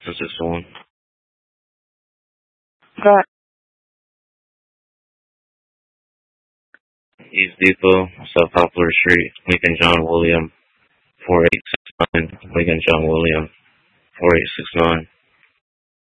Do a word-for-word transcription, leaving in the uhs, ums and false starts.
six six one. Got East Depot, South Poplar Street, Lincoln John William, four eight six nine, Lincoln John William, four eight six nine.